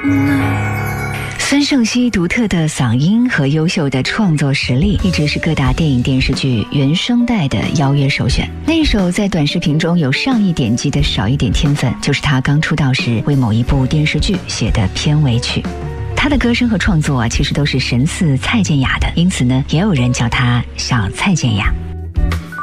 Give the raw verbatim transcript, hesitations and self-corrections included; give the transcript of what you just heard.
孙盛熙独特的嗓音和优秀的创作实力，一直是各大电影电视剧原声带的邀约首选。那首在短视频中有上亿点击的《少一点天分》，就是他刚出道时为某一部电视剧写的片尾曲。他的歌声和创作啊，其实都是神似蔡健雅的，因此呢，也有人叫他小蔡健雅。